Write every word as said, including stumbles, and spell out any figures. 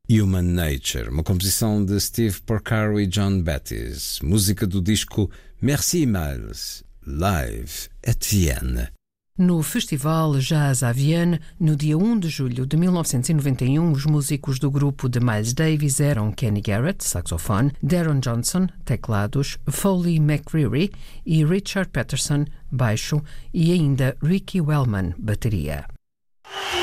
Human Nature, uma composição de Steve Porcaro e John Bettis, música do disco Merci Miles, live at Vienne. No Festival Jazz à Vienne, no dia primeiro de julho de mil novecentos e noventa e um, os músicos do grupo de Miles Davis eram Kenny Garrett, saxofone, Deron Johnson, teclados, Foley McCreary e Richard Peterson, baixo, e ainda Ricky Wellman, bateria.